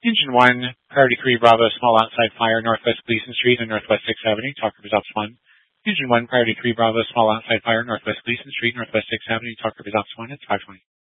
Engine 1, priority 3 Bravo, small outside fire, Northwest Gleason Street and Northwest 6th Avenue, talk results 1. Engine 1, priority 3 Bravo, small outside fire, Northwest Gleason Street, Northwest 6th Avenue, talk results 1, it's 520.